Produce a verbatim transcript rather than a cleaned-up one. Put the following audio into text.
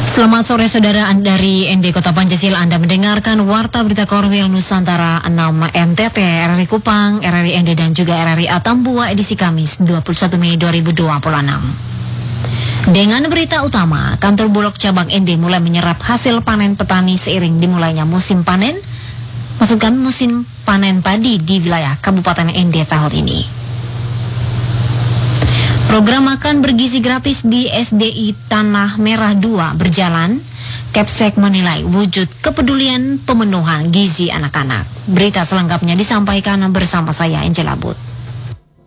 Selamat sore saudara dari N D Kota Pancasila. Anda mendengarkan Warta Berita Korwil Nusantara enam M T T, R R I Kupang, R R I N D dan juga R R I Atambua edisi Kamis dua puluh satu Mei dua ribu dua puluh enam. Dengan berita utama, kantor Bulog cabang N D mulai menyerap hasil panen petani seiring dimulainya musim panen, maksud kami musim panen padi di wilayah Kabupaten N D tahun ini. Program makan bergizi gratis di S D I Tanah Merah dua berjalan. Kepsek menilai wujud kepedulian pemenuhan gizi anak-anak. Berita selengkapnya disampaikan bersama saya Angela Bud.